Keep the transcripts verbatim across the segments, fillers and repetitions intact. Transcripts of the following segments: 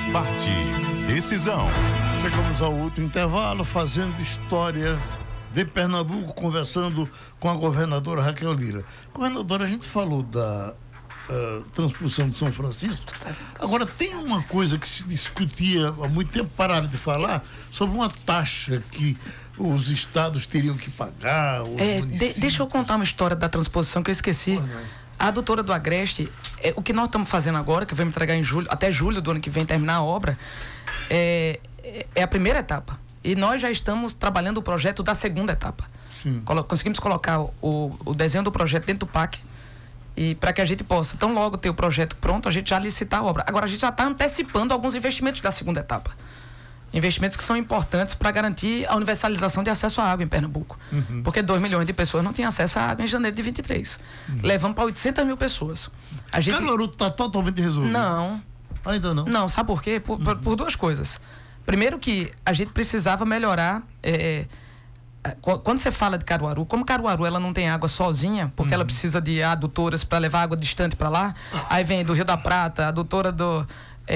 Debate, decisão. Chegamos ao último intervalo, fazendo história de Pernambuco, conversando com a governadora Raquel Lira. Governadora, a gente falou da uh, transposição de São Francisco. Agora, tem uma coisa que se discutia há muito tempo, pararam de falar, sobre uma taxa que os estados teriam que pagar. É, de, deixa eu contar uma história da transposição que eu esqueci. A adutora do Agreste, é, o que nós estamos fazendo agora, que vamos entregar em julho, até julho do ano que vem terminar a obra, é, é a primeira etapa. E nós já estamos trabalhando o projeto da segunda etapa. Colo- conseguimos colocar o, o desenho do projeto dentro do P A C, e para que a gente possa, tão logo ter o projeto pronto, a gente já licitar a obra. Agora, a gente já está antecipando alguns investimentos da segunda etapa. Investimentos que são importantes para garantir a universalização de acesso à água em Pernambuco. Uhum. Porque dois milhões de pessoas não tinham acesso à água em janeiro de vinte e três. Uhum. Levamos para oitocentas mil pessoas. A gente... Caruaru está totalmente resolvido? Não. Ainda não? Não, sabe por quê? Por, uhum. por, por duas coisas. Primeiro que a gente precisava melhorar... É, quando você fala de Caruaru, como Caruaru ela não tem água sozinha, porque uhum. ela precisa de adutoras para levar água distante para lá, aí vem do Rio da Prata, a adutora do,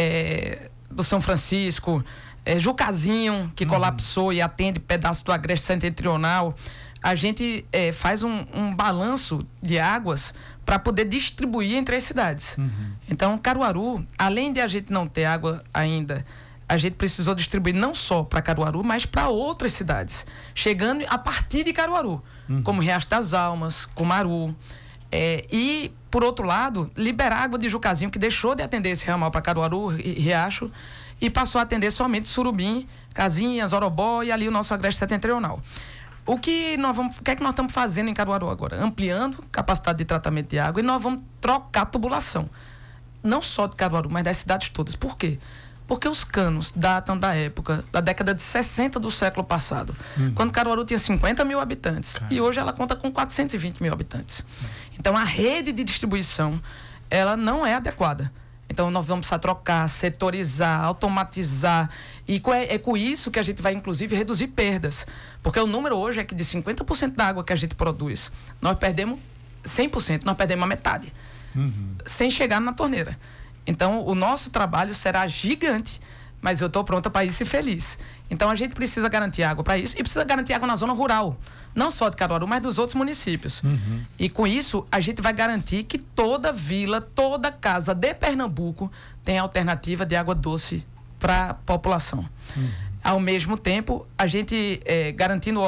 é, do São Francisco... É, Jucazinho, que uhum. colapsou e atende pedaço do Agreste Setentrional. A gente é, faz um, um balanço de águas para poder distribuir entre as cidades. Uhum. Então, Caruaru, além de a gente não ter água ainda, a gente precisou distribuir não só para Caruaru, mas para outras cidades, chegando a partir de Caruaru, uhum. como Riacho das Almas, Cumaru. É, e, por outro lado, liberar água de Jucazinho, que deixou de atender esse ramal para Caruaru e Riacho, e passou a atender somente Surubim, Casinhas, Orobó e ali o nosso Agreste Setentrional. O que nós vamos, o que é que nós estamos fazendo em Caruaru agora? Ampliando capacidade de tratamento de água, e nós vamos trocar a tubulação. Não só de Caruaru, mas das cidades todas. Por quê? Porque os canos datam da época, da década de sessenta do século passado, uhum. quando Caruaru tinha cinquenta mil habitantes. Caramba. E hoje ela conta com quatrocentos e vinte mil habitantes. Uhum. Então a rede de distribuição, ela não é adequada. Então nós vamos precisar trocar, setorizar, automatizar, e é, é com isso que a gente vai inclusive reduzir perdas, porque o número hoje é que de cinquenta por cento da água que a gente produz, nós perdemos cem por cento, nós perdemos a metade, uhum. sem chegar na torneira. Então o nosso trabalho será gigante, mas eu estou pronta para isso e feliz. Então a gente precisa garantir água para isso, e precisa garantir água na zona rural, não só de Caruaru, mas dos outros municípios. Uhum. E com isso a gente vai garantir que toda vila, toda casa de Pernambuco tenha alternativa de água doce para a população. Uhum. Ao mesmo tempo, a gente é, garantindo